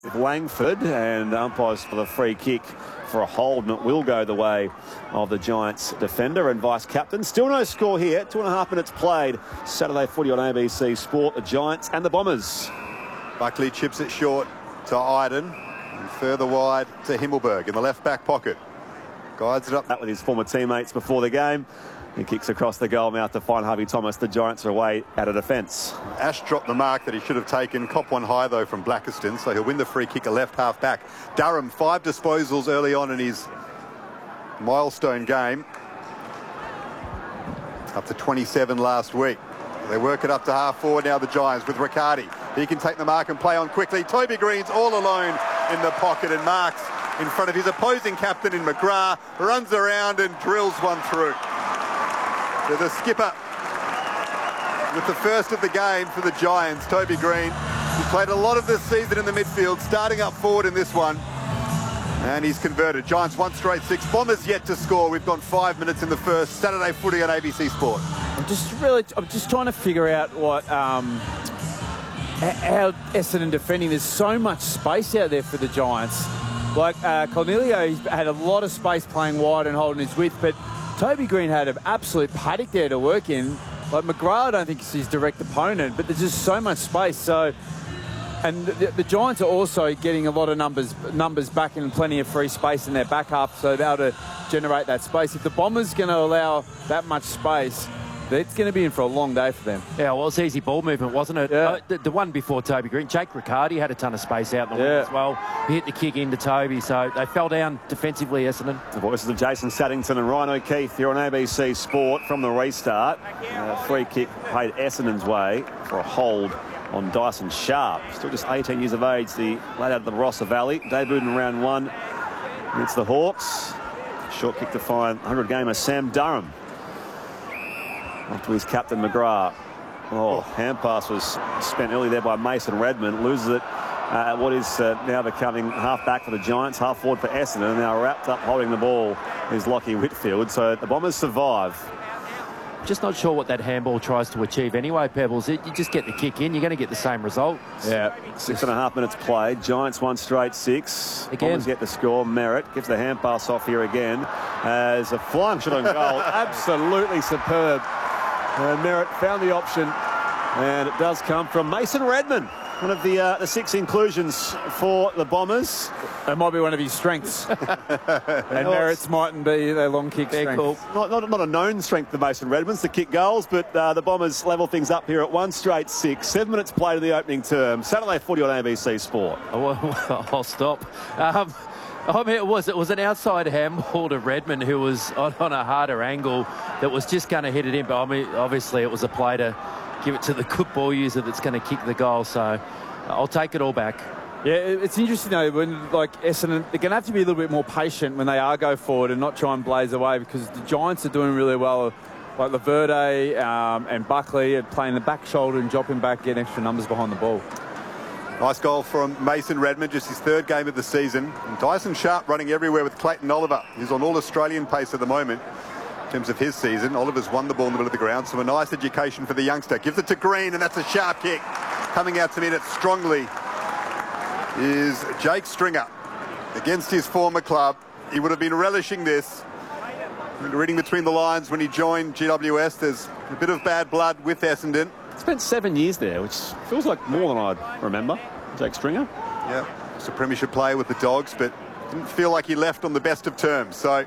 Langford, and umpires for the free kick for a hold, and it will go the way of the Giants defender and vice-captain. Still no score here. 2.5 minutes played. Saturday footy on ABC Sport. The Giants and the Bombers. Buckley chips it short to Iden, and further wide to Himmelberg in the left back pocket. Guides it up. That with his former teammates before the game. He kicks across the goal mouth to find Harvey Thomas. The Giants are away out of defence. Ash dropped the mark that he should have taken. Cop one high, though, from Blackiston, so he'll win the free kick, a left half back. Durham, 5 disposals early on in his milestone game. Up to 27 last week. They work it up to half forward now, the Giants, with Riccardi. He can take the mark and play on quickly. Toby Green's all alone in the pocket and marks in front of his opposing captain in McGrath. Runs around and drills one through. To the skipper with the first of the game for the Giants, Toby Green. He's played a lot of this season in the midfield, starting up forward in this one. And he's converted. Giants 1 straight 6. Bombers yet to score. We've gone 5 minutes in the first. Saturday footy on ABC Sport. I'm just trying to figure out what how Essendon defending. There's so much space out there for the Giants. Like Cornelio, he's had a lot of space playing wide and holding his width, but Toby Green had an absolute paddock there to work in. Like McGrath, I don't think is his direct opponent, but there's just so much space. So, and the Giants are also getting a lot of numbers back and plenty of free space in their back half, so they're able to generate that space. If the Bombers going to allow that much space, it's going to be in for a long day for them. Yeah, well, it's easy ball movement, wasn't it? Yeah. The one before Toby Green, Jake Riccardi had a ton of space out in the wing as well. He hit the kick into Toby, so they fell down defensively, Essendon. The voices of Jason Saddington and Ryan O'Keefe here on ABC Sport from the restart. Free kick paid Essendon's way for a hold on Dyson Sharp. Still just 18 years of age, the lad out of the Barossa Valley. Debuted in round 1 against the Hawks. Short kick to find 100-gamer Sam Durham. Up to his captain McGrath. Hand pass was spent early there by Mason Redmond. Loses it at what is now becoming half back for the Giants, half forward for Essendon. Now wrapped up holding the ball is Lockie Whitfield. So the Bombers survive. Just not sure what that handball tries to achieve anyway, Pebbles. You just get the kick in, you're going to get the same result. Yeah, 6.5 minutes played. Giants 1 straight 6. Again. Bombers get the score. Merritt gives the hand pass off here again as a flying shot on goal. Absolutely superb. Merritt found the option, and it does come from Mason Redmond, one of the 6 inclusions for the Bombers. That might be one of his strengths. And Merritt's mightn't be their long kick strength. Cool. Not a known strength of Mason Redmond's to kick goals, but the Bombers level things up here at 1 straight 6. 7 minutes played in the opening term. Saturday footy on ABC Sport. Well, I'll stop. I mean, it was an outside handball to Redmond, who was on a harder angle that was just going to hit it in. But I mean, obviously it was a play to give it to the good ball user that's going to kick the goal. So I'll take it all back. Yeah, it's interesting though, when like Essendon, they're going to have to be a little bit more patient when they are go forward and not try and blaze away, because the Giants are doing really well. Like Laverde and Buckley are playing the back shoulder and dropping back, getting extra numbers behind the ball. Nice goal from Mason Redmond, just his 3rd game of the season. And Dyson Sharp running everywhere with Clayton Oliver. He's on all Australian pace at the moment in terms of his season. Oliver's won the ball in the middle of the ground, so a nice education for the youngster. Gives it to Green, and that's a sharp kick. Coming out to meet it strongly is Jake Stringer against his former club. He would have been relishing this. Reading between the lines when he joined GWS, there's a bit of bad blood with Essendon. Spent 7 years there, which feels like more than I'd remember. Jake Stringer. Yeah, it's a premiership player with the Dogs, but didn't feel like he left on the best of terms. So,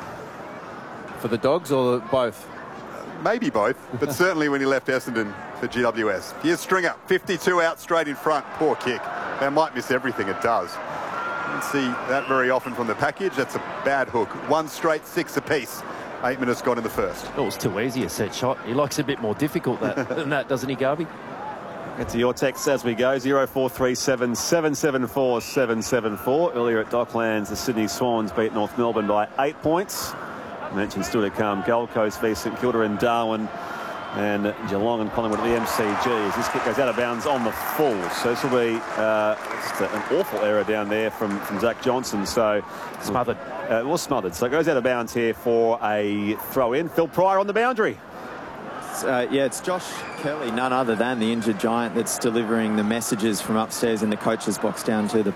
for the Dogs or both? Maybe both, but certainly when he left Essendon for GWS. Here's Stringer, 52 out straight in front. Poor kick. They might miss everything, it does. Don't see that very often from the package. That's a bad hook. 1 straight 6 apiece. 8 minutes gone in the first. It was too easy a set shot. He likes a bit more difficult than that, doesn't he, Garvey? Get to your texts as we go. 0437 774 774. Earlier at Docklands, the Sydney Swans beat North Melbourne by 8 points. I mentioned still to come Gold Coast v St Kilda and Darwin, and Geelong and Collingwood at the MCG as this kick goes out of bounds on the full. So this will be just an awful error down there from Zach Johnson. So smothered. It was smothered. So it goes out of bounds here for a throw in. Phil Pryor on the boundary. Yeah, it's Josh Kelly, none other than the injured Giant, that's delivering the messages from upstairs in the coach's box down to the